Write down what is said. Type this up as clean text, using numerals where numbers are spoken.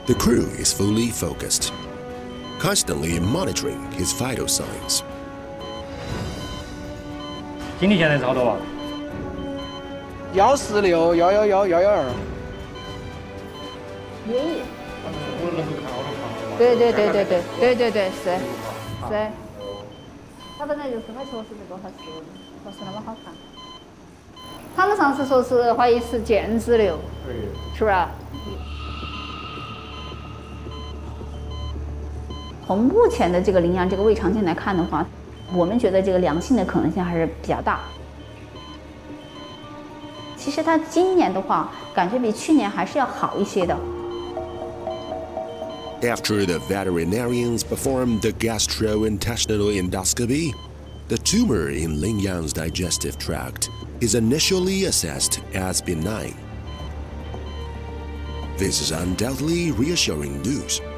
The crew is fully focused, constantly monitoring his vital signs. 精力现在是好多啊 ？146、111、112。 对，是。他本来就是他确实这个还是不是那么好看。他们上次说是怀疑是腱子瘤，是不是？从目前的这个羚羊这个胃肠镜来看的话，我们觉得这个良性的可能性还是比较大。其实他今年的话，感觉比去年还是要好一些的。 After the veterinarians performed the gastrointestinal endoscopy, the tumor in Ling Yang's digestive tract is initially assessed as benign. This is undoubtedly reassuring news.